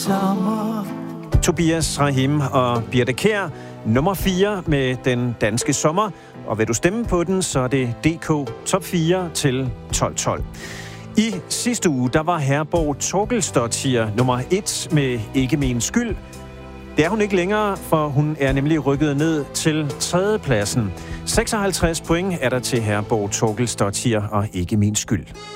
sommer. Tobias Rahim og Birte Kjær, nummer 4 med Den Danske Sommer. Og vil du stemme på den, så er det DK Top 4 til 12.12. I sidste uge, der var Herborg Torkelsdottir nummer 1 med Ikke Min Skyld. Det er hun ikke længere, for hun er nemlig rykket ned til 3. pladsen. 56 point er der til Herborg Torkelsdottir og Ikke Min Skyld.